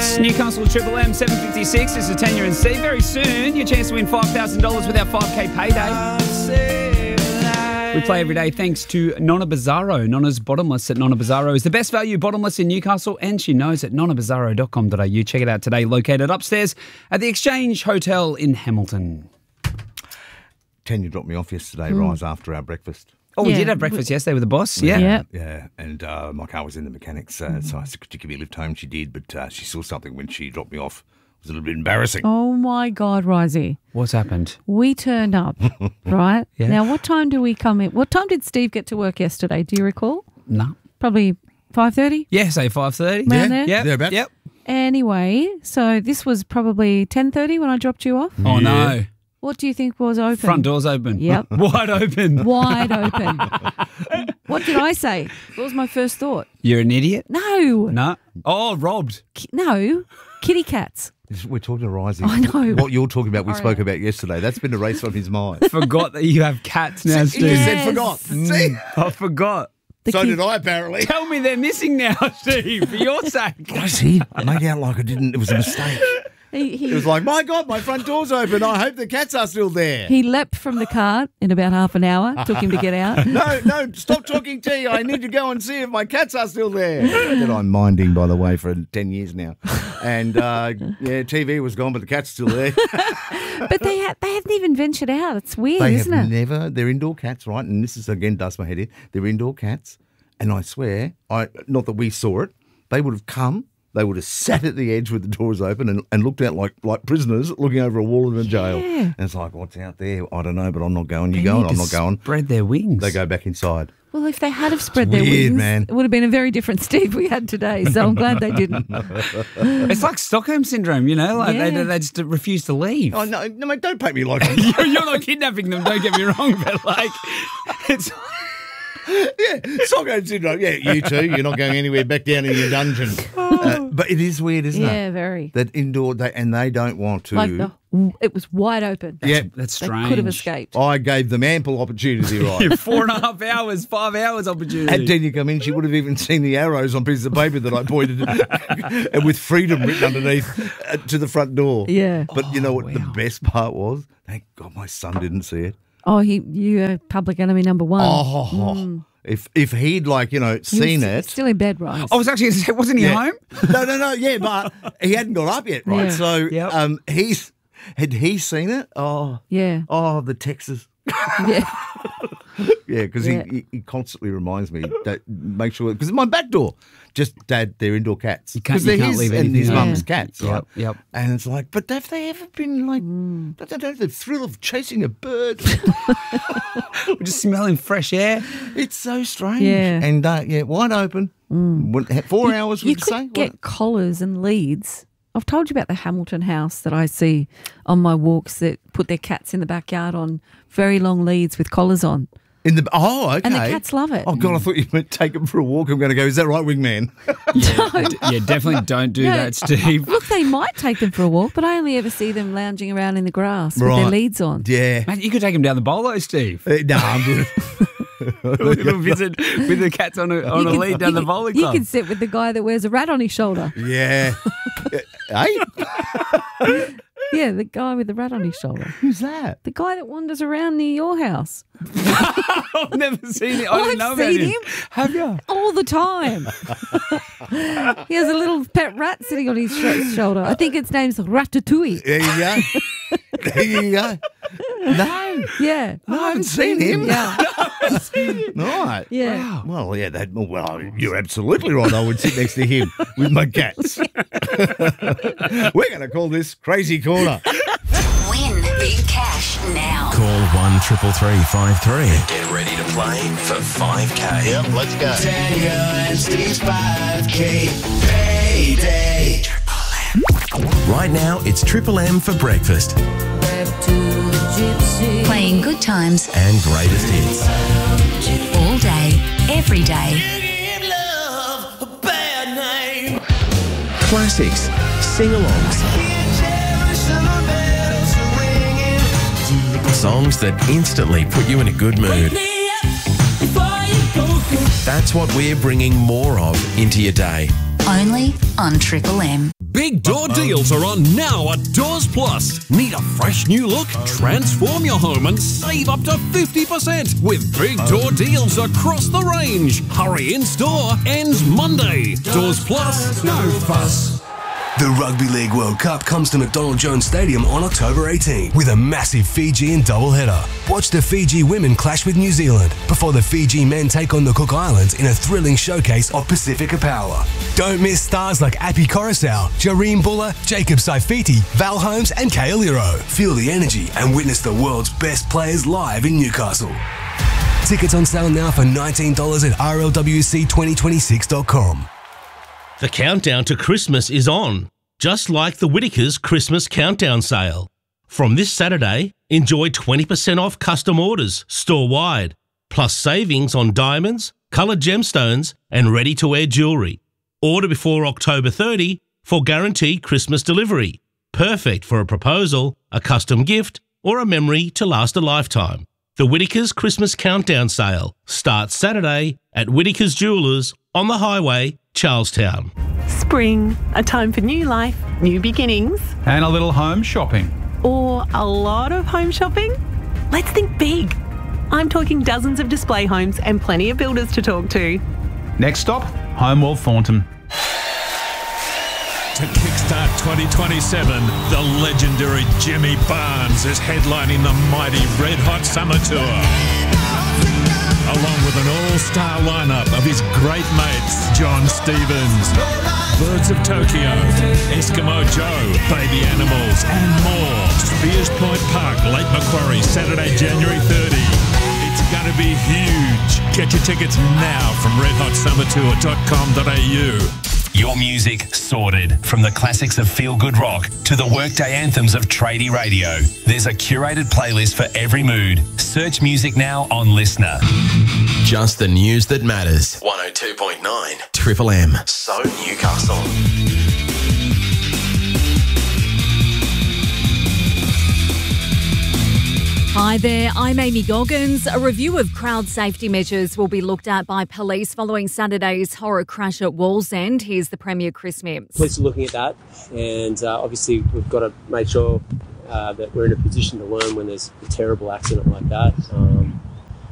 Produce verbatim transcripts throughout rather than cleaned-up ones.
Newcastle Triple M seven fifty-six. This is Tanya and Steve. Very soon, your chance to win five thousand dollars with our five K payday. We play every day thanks to Nonna Bizarro. Nonna's Bottomless at Nonna Bizarro is the best value bottomless in Newcastle, and she knows at nonna bizarro dot com dot a u. Check it out today, located upstairs at the Exchange Hotel in Hamilton. Tanya dropped me off yesterday, mm. Rise, after our breakfast. Oh, we yeah. did have breakfast yesterday with the boss, yeah. Yeah, yeah. and uh, my car was in the mechanics, uh, mm. so I said, could you give me a lift home? She did, but uh, she saw something when she dropped me off. It was a little bit embarrassing. Oh, my God, Risey. What's happened? We turned up, right? Yeah. Now, what time do we come in? What time did Steve get to work yesterday? Do you recall? No. Probably five thirty? Yeah, say five thirty. Around yeah, there? Yep. Thereabouts. Yep. Anyway, so this was probably ten thirty when I dropped you off. Oh, yeah. no. What do you think was open? Front door's open. Yep. Wide open. Wide open. What did I say? What was my first thought? You're an idiot? No. No. Oh, robbed. Ki- no. Kitty cats. We're talking to Rising. I know. What you're talking about, we All spoke right. about yesterday. That's been erased from his mind. Forgot that you have cats now, He Steve. just Yes. said forgot. See? I forgot. The so kid- did I, apparently. Tell me they're missing now, Steve, for your sake. I see. I made out like I didn't. It was a mistake. He, he, It was like, my God, my front door's open. I hope the cats are still there. he leapt from the cart in about half an hour. Took him to get out. No, no, stop talking tea. I need to go and see if my cats are still there. That I'm minding, by the way, for ten years now. And, uh, yeah, T V was gone, but the cat's still there. But they ha- they haven't even ventured out. It's weird, They isn't have it? never, they're indoor cats, right? And this is, again, does my head in. They're indoor cats. And I swear, I not that we saw it, they would have come, they would have sat at the edge with the doors open and, and looked out like like prisoners looking over a wall in a jail. Yeah. And it's like, what's out there? I don't know, but I'm not going. You They going? need I'm to not going. Spread their wings. They go back inside. Well, if they had have spread It's their weird, wings, man. it would have been a very different Steve we had today. So I'm glad they didn't. It's like Stockholm syndrome, you know, like Yeah. they, they just refuse to leave. Oh, no, no, mate, don't paint me like You're you're not kidnapping them, don't get me wrong, but like, it's. yeah, Stockholm syndrome. Yeah, you too. You're not going anywhere back down in your dungeon. Uh, but it is weird, isn't it? Yeah, very. That indoor, they, and they don't want to. Like the, it was wide open. yeah, That's They strange. could have escaped. I gave them ample opportunity, right? Four and a half hours, five hours opportunity. Had Tanya come in, she would have even seen the arrows on pieces of paper that I pointed and with freedom written underneath uh, to the front door. Yeah. But you know what wow. the best part was? Thank God my son didn't see it. Oh, he, you are public enemy number one. Oh, if if he'd like, you know, He was seen it. Still in bed, right? I was actually going to say, wasn't he Yeah. home? No, no, no, yeah, but he hadn't got up yet, right? Yeah. So Yep. um, he's, had he seen it? Oh, Yeah. oh, the Texas. Yeah. Yeah, because Yeah. he, he, he constantly reminds me that make sure because it's my back door. Just Dad, they're indoor cats. You can't- 'Cause you they're can't his leave and his anything mum's there. cats, right? Yep, yep. And it's like, but have they ever been like? I don't know, the thrill of chasing a bird. We're just smelling fresh air. It's so strange. Yeah. and uh, yeah, wide open. One- Four hours. You Would you, could say? get What? collars and leads. I've told you about the Hamilton house that I see on my walks that put their cats in the backyard on very long leads with collars on. In the oh, okay. And the cats love it. Oh God, I thought you meant take them for a walk. I'm going to go. Is that right, wingman? Yeah, d- yeah, definitely don't do No. that, Steve. Look, they might take them for a walk, but I only ever see them lounging around in the grass with their Right. leads on. Yeah. Man, you could take him down the bolo, Steve. Uh, no, I'm good. A little visit with the cats on a, on a You lead can- down you the can- bowling You club. can sit with the guy that wears a rat on his shoulder. Yeah. Hey, Yeah, the guy with the rat on his shoulder. who's that? The guy that wanders around near your house I've never seen it. I I've didn't know about seen him. him. Have you? all the time. He has a little pet rat sitting on his sh- shoulder. I think its name's Ratatouille. There you go. There you go. No, Yeah. no, I haven't seen him. Yeah. Right. Yeah. Well, yeah, that. Well, you're absolutely right. I would sit next to him with my cats. We're going to call this Crazy Corner. Win big cash now. Call one triple three five three. Get ready to play for five K. Yep, let's go. Tanya and Steve's five K payday. Right now, it's Triple M for breakfast Playing good times and greatest hits. all day, every day. Give love a bad name. Classics, sing-alongs, songs that instantly put you in a good mood. That's what we're bringing more of into your day. Only on Triple M. Big door deals are on now at Doors Plus. Need a fresh new look? Transform your home and save up to fifty percent with big door deals across the range. Hurry, in store ends Monday. Doors Plus, no fuss. The Rugby League World Cup comes to McDonald Jones Stadium on October eighteenth with a massive Fijian doubleheader. Watch the Fiji women clash with New Zealand before the Fiji men take on the Cook Islands in a thrilling showcase of Pacifica power. Don't miss stars like Api Coruscant, Jareem Buller, Jacob Saifiti, Val Holmes and Kale Liro. Feel the energy and witness the world's best players live in Newcastle. Tickets on sale now for nineteen dollars at R L W C twenty twenty-six dot com. The countdown to Christmas is on, just like the Whittaker's Christmas Countdown Sale. From this Saturday, enjoy twenty percent off custom orders store-wide, plus savings on diamonds, coloured gemstones and ready-to-wear jewellery. Order before October thirtieth for guaranteed Christmas delivery. Perfect for a proposal, a custom gift or a memory to last a lifetime. The Whittaker's Christmas Countdown Sale starts Saturday at Whittaker's Jewellers on the highway, Charlestown. Spring, a time for new life, new beginnings. And a little home shopping. Or a lot of home shopping? Let's think big. I'm talking dozens of display homes and plenty of builders to talk to. Next stop, Homeworld Thornton. To kickstart twenty twenty-seven, the legendary Jimmy Barnes is headlining the mighty Red Hot Summer Tour. Along with an all-star lineup of his great mates, John Stevens, Birds of Tokyo, Eskimo Joe, Baby Animals, and more. Spears Point Park, Lake Macquarie, Saturday, January thirtieth. It's going to be huge. Get your tickets now from red hot summer tour dot com dot a u. Your music sorted. From the classics of feel-good rock to the workday anthems of tradie radio. There's a curated playlist for every mood. Search music now on Listener. Just the news that matters. one oh two point nine Triple M. So Newcastle. Hi there, I'm Amy Goggins. A review of crowd safety measures will be looked at by police following Saturday's horror crash at Wallsend. Here's the Premier, Chris Mims. Police are looking at that, and uh, obviously we've got to make sure uh, that we're in a position to learn when there's a terrible accident like that. Um,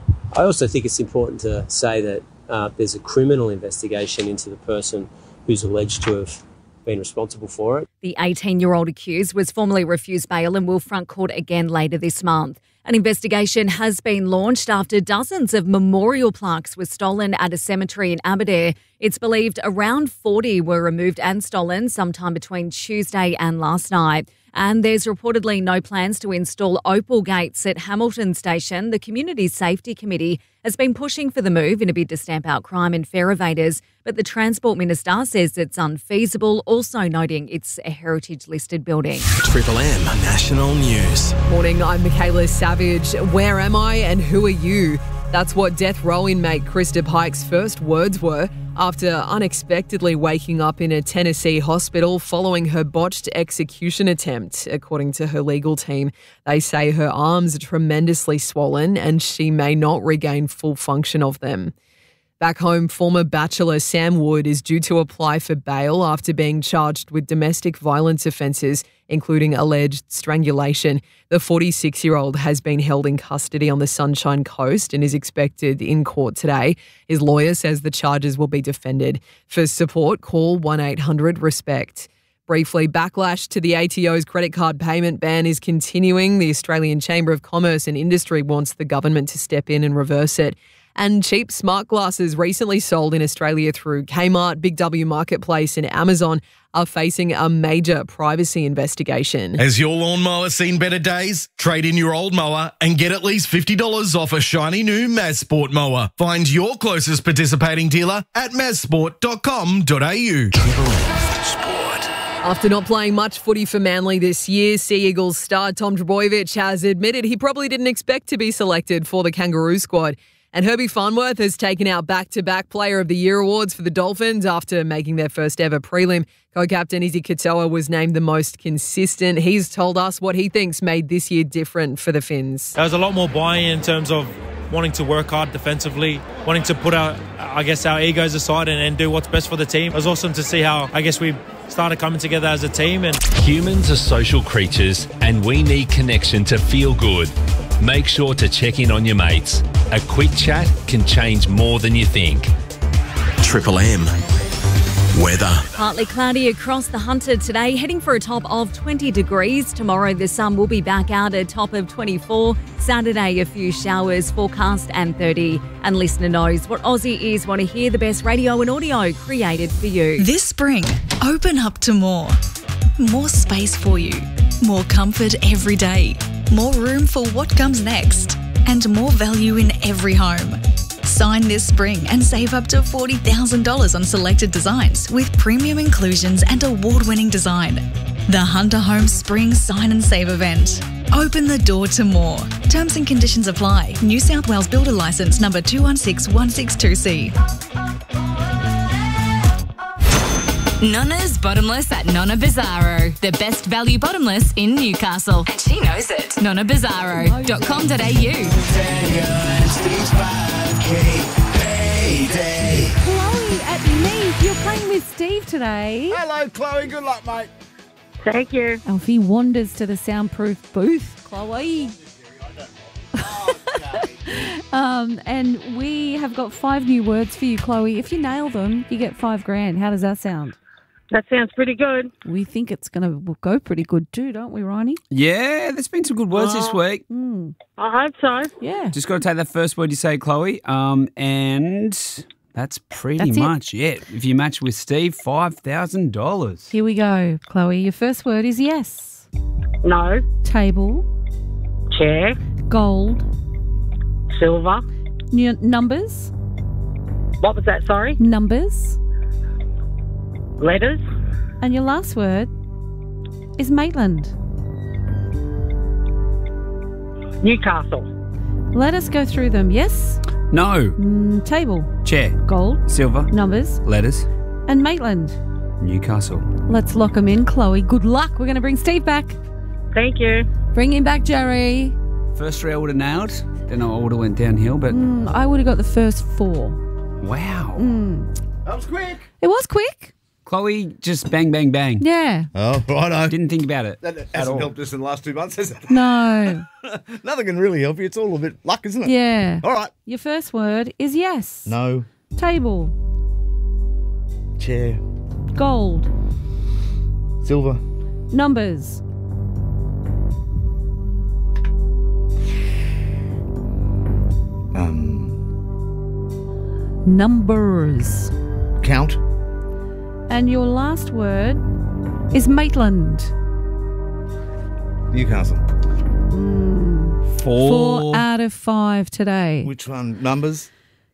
I also think it's important to say that uh, there's a criminal investigation into the person who's alleged to have been responsible for it. The eighteen-year-old accused was formally refused bail and will front court again later this month. An investigation has been launched after dozens of memorial plaques were stolen at a cemetery in Aberdare. It's believed around forty were removed and stolen sometime between Tuesday and last night. And there's reportedly no plans to install opal gates at Hamilton Station. The Community Safety Committee has been pushing for the move in a bid to stamp out crime and fare evaders, but the Transport Minister says it's unfeasible, also noting it's a heritage-listed building. Triple M National News. Morning, I'm Michaela Savage. Where am I and who are you? That's what death row inmate Krista Pike's first words were after unexpectedly waking up in a Tennessee hospital following her botched execution attempt. According to her legal team, they say her arms are tremendously swollen and she may not regain full function of them. Back home, former Bachelor Sam Wood is due to apply for bail after being charged with domestic violence offences, including alleged strangulation. The forty-six-year-old has been held in custody on the Sunshine Coast and is expected in court today. His lawyer says the charges will be defended. For support, call one eight hundred RESPECT. Briefly, backlash to the A T O's credit card payment ban is continuing. The Australian Chamber of Commerce and Industry wants the government to step in and reverse it. And cheap smart glasses recently sold in Australia through Kmart, Big W Marketplace and Amazon are facing a major privacy investigation. Has your lawnmower seen better days? Trade in your old mower and get at least fifty dollars off a shiny new Mazsport mower. Find your closest participating dealer at mazsport dot com dot a u. After not playing much footy for Manly this year, Sea Eagles star Tom Trbojevic has admitted he probably didn't expect to be selected for the Kangaroo squad. And Herbie Farnworth has taken out back-to-back Player of the Year awards for the Dolphins after making their first ever prelim. Co-captain Izzy Katoa was named the most consistent. He's told us what he thinks made this year different for the Finns. There was a lot more buy-in in terms of wanting to work hard defensively, wanting to put our, I guess, our egos aside and, and do what's best for the team. It was awesome to see how, I guess, we started coming together as a team. And Humans are social creatures and we need connection to feel good. Make sure to check in on your mates. A quick chat can change more than you think. Triple M. Weather. Partly cloudy across the Hunter today, heading for a top of twenty degrees. Tomorrow the sun will be back out at top of twenty-four. Saturday a few showers, forecast and thirty. And listener knows what Aussie ears want to hear, the best radio and audio created for you. This spring, open up to more. More space for you. More comfort every day. More room for what comes next. And more value in every home. Sign this spring and save up to forty thousand dollars on selected designs with premium inclusions and award-winning design. The Hunter Homes Spring Sign and Save event. Open the door to more. Terms and conditions apply. New South Wales Builder Licence number two one six one six two C. Nona's Bottomless at Nonna Bizarro, the best value bottomless in Newcastle. And she knows it. nonna bizarro dot com dot a u. Chloe at Neath, you're playing with Steve today. Hello, Chloe. Good luck, mate. Thank you. Alfie wanders to the soundproof booth. Chloe. um, and we have got five new words for you, Chloe. If you nail them, you get five grand. How does that sound? That sounds pretty good. We think it's going to go pretty good too, don't we, Ronnie? Yeah, there's been some good words this Oh. week. Mm. I hope so. Yeah. Just got to take that first word you say, Chloe. Um, and that's pretty That's it. much it. If you match with Steve, five thousand dollars. Here we go, Chloe. Your first word is yes. No. Table. Chair. Gold. Silver. N- numbers. What was that, sorry? Numbers. Letters. And your last word is Maitland. Newcastle. Let us go through them. Yes. No. Mm, table. Chair. Gold. Silver. Numbers. Letters. And Maitland. Newcastle. Let's lock them in, Chloe. Good luck. We're going to bring Steve back. Thank you. Bring him back, Jerry. First three I would have nailed. Then I would have went downhill, but Mm, I would have got the first four. wow. Mm. That was quick. It was quick. Chloe, just bang, bang, bang. Yeah. Oh, righto. Didn't think about it That at hasn't all. helped us in the last two months, has it? No. Nothing can really help you. It's all a bit luck, isn't it? Yeah. All right. Your first word is yes. No. Table. Chair. Gold. Silver. Numbers. Um. Numbers. Count. And your last word is Maitland. Newcastle. Four. Four out of five today. Which one? Numbers?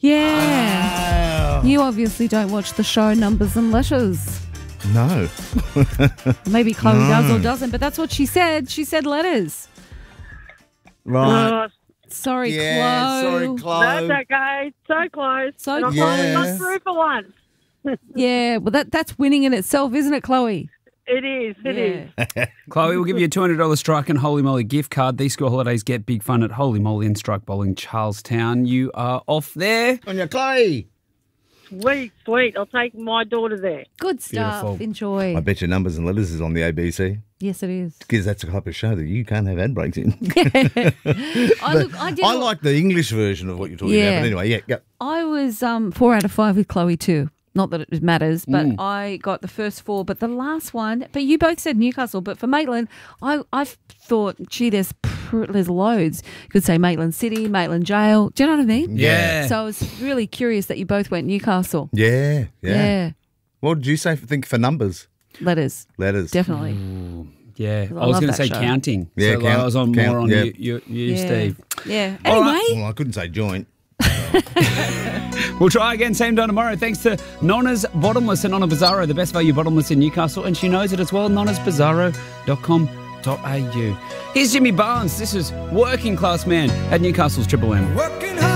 Yeah. You obviously don't watch the show Numbers and Letters. No. Maybe Chloe No. does or doesn't, but that's what she said. She said letters. Right. Uh, Sorry, Yeah, Chloe. sorry, Chloe. That's okay. So close. So and I close. finally got Yes. through for once. Yeah, well, that that's winning in itself, isn't it, Chloe? It is. It is. Chloe, we'll give you a two hundred dollars Strike and Holy Moly gift card. These school holidays get big fun at Holy Moly and Strike Bowling, Charlestown. You are off there. On your Chloe. Sweet, sweet. I'll take my daughter there. Good stuff. Beautiful. Enjoy. I bet your Numbers and Letters is on the A B C. Yes, it is. Because that's the type of show that you can't have ad breaks in. I, look, I, did I all- like the English version of what you're talking Yeah. about. But anyway, yeah, go. I was um, four out of five with Chloe too. Not that it matters, but Mm. I got the first four. But the last one, but you both said Newcastle. But for Maitland, I I thought, gee, there's pr- there's loads. You could say Maitland City, Maitland Jail. Do you know what I mean? Yeah. So I was really curious that you both went Newcastle. Yeah, yeah. Yeah. What did you say? For, think for numbers? Letters. Letters. Definitely. Yeah. I I was love going to that say show. counting. Yeah, so like, count- I was on count, more on yeah. you, you, you Yeah. Steve. Yeah. All Anyway. right. Well, I couldn't say joint. We'll try again same time tomorrow. Thanks to Nonna's Bottomless and Nonna Bizarro, the best value bottomless in Newcastle, and she knows it as well. nonnas bizarro dot com dot a u. Here's Jimmy Barnes. This is Working Class Man at Newcastle's Triple M. Working